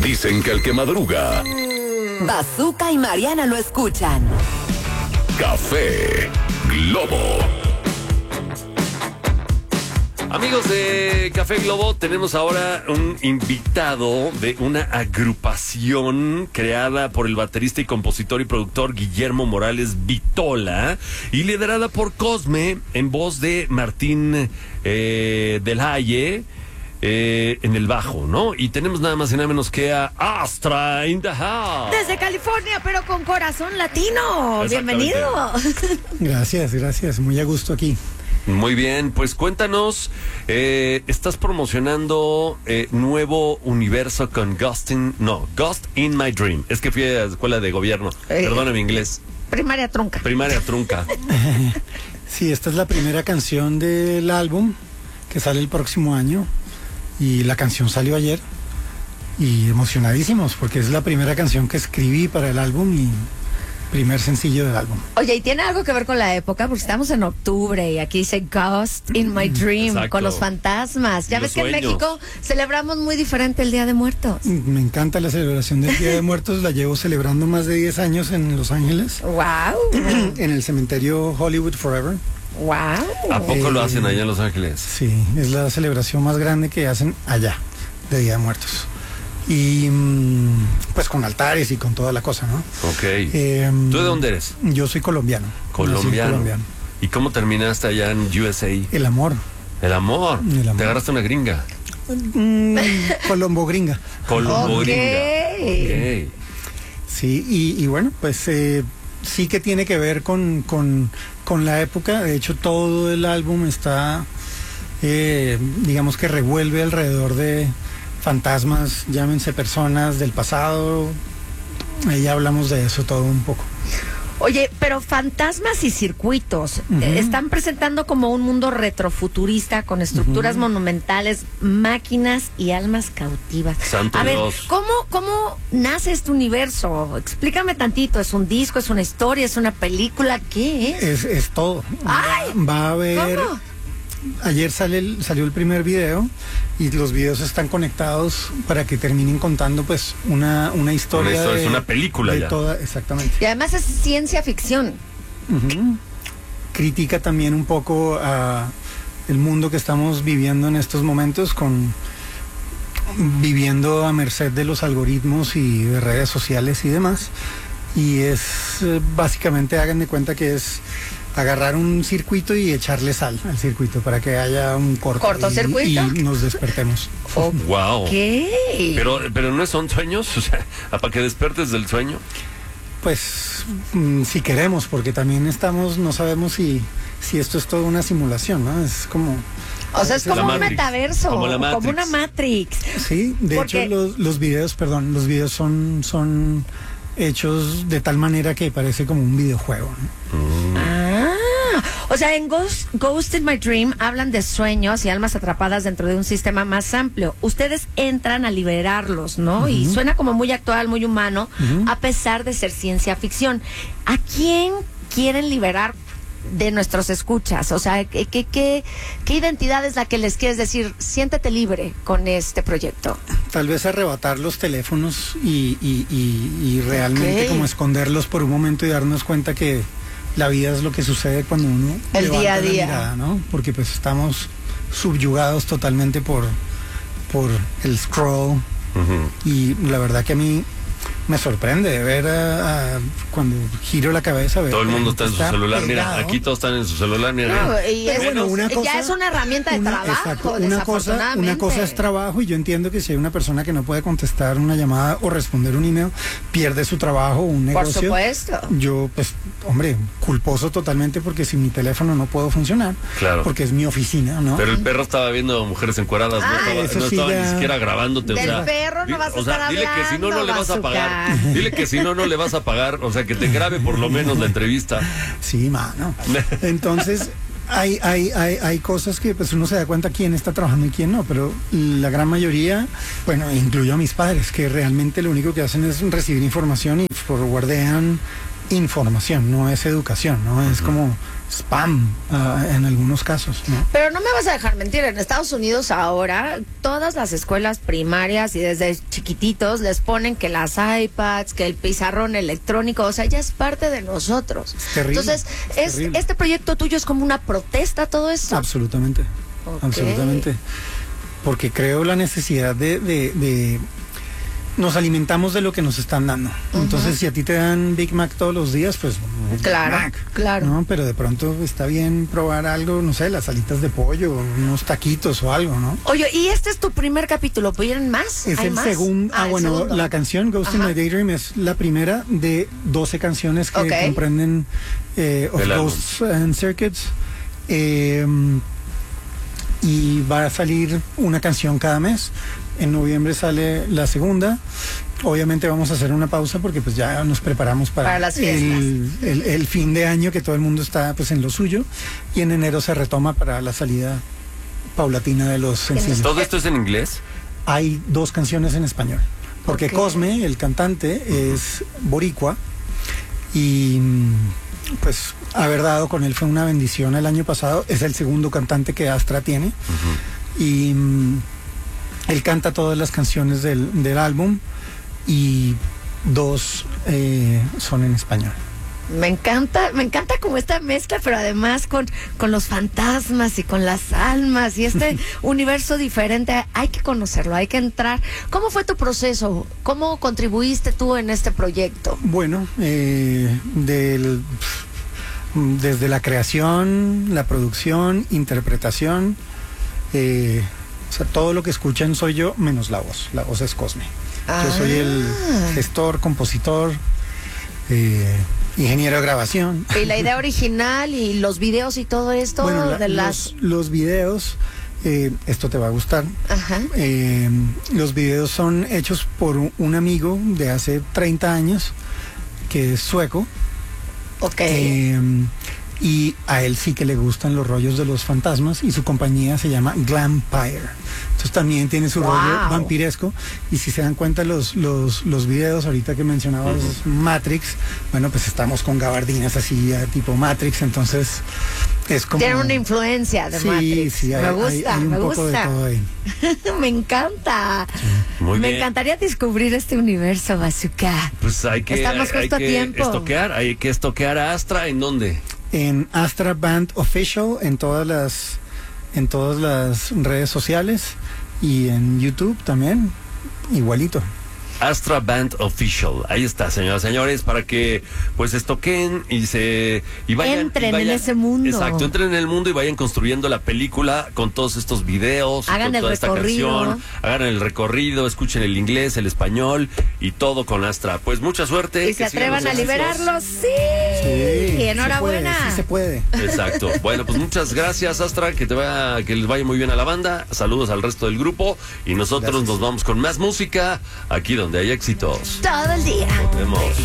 Dicen que el que madruga, Bazooka y Mariana lo escuchan. Café Globo. Amigos de Café Globo, tenemos ahora un invitado de una agrupación creada por el baterista y compositor y productor Guillermo Morales Vitola y liderada por Cosme en voz de Martín del Haye en el bajo, ¿no? Y tenemos nada más y nada menos que a Astra in the house. Desde California, pero con corazón latino. Bienvenido. Gracias, muy a gusto aquí. Muy bien, pues cuéntanos, estás promocionando nuevo universo con Ghost in My Dream. Es que fui a la escuela de gobierno, perdóname inglés. Primaria trunca. Sí, esta es la primera canción del álbum que sale el próximo año y la canción salió ayer y emocionadísimos porque es la primera canción que escribí para el álbum y primer sencillo del álbum. Oye, y tiene algo que ver con la época, porque estamos en octubre y aquí dice Ghost in My Dream. Exacto. Con los fantasmas. Ya ves que sueños. en México celebramos muy diferente el Día de Muertos. Me encanta la celebración del Día de Muertos, la llevo celebrando más de 10 años en Los Ángeles, ¡Wow! en el cementerio Hollywood Forever. ¡Wow! ¿A poco lo hacen allá en Los Ángeles? Sí, es la celebración más grande que hacen allá, de Día de Muertos. Y pues con altares y con toda la cosa, ¿no? Ok. ¿Tú de dónde eres? Yo soy colombiano. Colombiano. Nací colombiano. ¿Y cómo terminaste allá en USA? El amor. El amor. El amor. ¿Te agarraste una gringa? Colombo gringa. Colombo Ok. gringa. Ok. Sí, y bueno, pues sí que tiene que ver con la época. De hecho, todo el álbum está, digamos que revuelve alrededor de fantasmas, llámense personas del pasado. Ahí hablamos de eso todo un poco. Oye, pero fantasmas y circuitos están presentando como un mundo retrofuturista con estructuras monumentales, máquinas y almas cautivas. Santo A ver, Dios. ¿cómo nace este universo? Explícame tantito. ¿Es un disco, es una historia, es una película? ¿Qué es? Es todo. ¡Ay! Va a haber... ¿Cómo? Ayer salió el primer video y los videos están conectados para que terminen contando pues una historia. Es una película de ya. toda, exactamente. Y además es ciencia ficción. Critica también un poco a el mundo que estamos viviendo en estos momentos, viviendo a merced de los algoritmos y de redes sociales y demás. Y es básicamente, hagan de cuenta que es agarrar un circuito y echarle sal al circuito para que haya un ¿Cortocircuito? y nos despertemos. Wow. ¿Qué? Pero no son sueños, o sea, para que despertes del sueño. Pues si queremos, porque también no sabemos si esto es toda una simulación, ¿no? Es como... O sea, es como La un Matrix, metaverso, como la Matrix. como una Matrix. Sí, de Porque- hecho los videos son hechos de tal manera que parece como un videojuego, ¿no? O sea, en Ghost in My Dream hablan de sueños y almas atrapadas dentro de un sistema más amplio. Ustedes entran a liberarlos, ¿no? Y suena como muy actual, muy humano, a pesar de ser ciencia ficción. ¿A quién quieren liberar de nuestros escuchas? O sea, ¿qué identidad es la que les quieres decir? Siéntete libre con este proyecto. Tal vez arrebatar los teléfonos y realmente Ok. como esconderlos por un momento y darnos cuenta que la vida es lo que sucede cuando uno El levanta día a la día. mirada, ¿no? Porque pues estamos subyugados totalmente por el scroll. Y la verdad que a mí me sorprende ver cuando giro la cabeza. Ver Todo el que mundo la está en su gente celular, mira, pegado. aquí todos están en su celular, mira. No, y Pero bueno, una cosa, ya es una herramienta de trabajo, exacto, desafortunadamente. una cosa es trabajo y yo entiendo que si hay una persona que no puede contestar una llamada o responder un email, pierde su trabajo o un Por negocio. supuesto. Yo, pues, hombre, culposo totalmente porque sin mi teléfono no puedo funcionar. Claro. Porque es mi oficina, ¿no? Pero el perro estaba viendo mujeres encueradas, eso no sí estaba ya- ni siquiera grabándote. Del o sea, perro no vas a estar dile que si no, no le vas a hablando, pagar. Bazooka. Dile que si no, no le vas a pagar. O sea, que te grabe por lo menos la entrevista. Sí, mano. Entonces, hay cosas que pues uno se da cuenta quién está trabajando y quién no, pero la gran mayoría, bueno, incluyo a mis padres, que realmente lo único que hacen es recibir información y forwardean información, no es educación, ¿no? Es como spam en algunos casos, ¿no? Pero no me vas a dejar mentir, en Estados Unidos ahora todas las escuelas primarias y desde chiquititos les ponen que las iPads, que el pizarrón electrónico, o sea, ya es parte de nosotros. Es terrible, Entonces, es terrible. este proyecto tuyo es como una protesta a todo esto. Absolutamente, Ok. absolutamente. Porque creo la necesidad de nos alimentamos de lo que nos están dando. Entonces, si a ti te dan Big Mac todos los días, pues Claro, Big Mac, claro. ¿no? Pero de pronto está bien probar algo, no sé, las alitas de pollo, unos taquitos o algo, ¿no? Oye, y este es tu primer capítulo, ¿vienen más? Es ¿Hay el más? segundo. el Bueno, segundo. la canción Ghost in Ajá. My Daydream es la primera de 12 canciones que Ok. comprenden Of El álbum. Ghosts and Circuits. Y va a salir una canción cada mes. En noviembre sale la segunda. Obviamente vamos a hacer una pausa porque pues ya nos preparamos Para las fiestas. el fin de año, que todo el mundo está pues en lo suyo, y en enero se retoma para la salida paulatina de los sencillos. ¿Todo esto es en inglés? Hay 2 canciones en español, porque Ok. Cosme, el cantante, es boricua y pues haber dado con él fue una bendición el año pasado. Es el segundo cantante que Astra tiene y él canta todas las canciones del álbum y 2 son en español. Me encanta como esta mezcla, pero además con los fantasmas y con las almas y este universo diferente. Hay que conocerlo, hay que entrar. ¿Cómo fue tu proceso? ¿Cómo contribuiste tú en este proyecto? Bueno, desde la creación, la producción, interpretación, o sea, todo lo que escuchan soy yo, menos la voz. La voz es Cosme. Yo soy el gestor, compositor, ingeniero de grabación. Y la idea original y los videos y todo esto Bueno, de las... los videos, esto te va a gustar. Ajá. Los videos son hechos por un amigo de hace 30 años, que es sueco. Ok. Y a él sí que le gustan los rollos de los fantasmas y su compañía se llama Glampire. Entonces también tiene su Wow. rollo vampiresco. Y si se dan cuenta los videos, ahorita que mencionabas Matrix, bueno, pues estamos con gabardinas así tipo Matrix, entonces es como... Tiene una influencia de Sí, Matrix. sí, me gusta, hay un me poco gusta. de todo ahí. Me encanta. Muy Me bien. encantaría descubrir este universo, Bazooka. Pues hay que, Estamos justo a tiempo. hay que estoquear a Astra. ¿En dónde? En Astra Band Official, en todas las redes sociales y en YouTube también, igualito. Astra Band Official. Ahí está, señoras y señores, para que pues estoqueen y vayan. Entren en ese mundo. Exacto, entren en el mundo y vayan construyendo la película con todos estos videos, Hagan con el toda esta recorrido. canción, hagan el recorrido, escuchen el inglés, el español y todo con Astra. Pues mucha suerte. Y se que sigan atrevan los a éxitos. liberarlos. Sí. Sí, Y enhorabuena. Sí se puede. Exacto. Bueno, pues muchas gracias, Astra, que les vaya muy bien a la banda. Saludos al resto del grupo y nosotros Gracias. nos vamos con más música aquí donde hay éxitos. Todo el día. Nos vemos.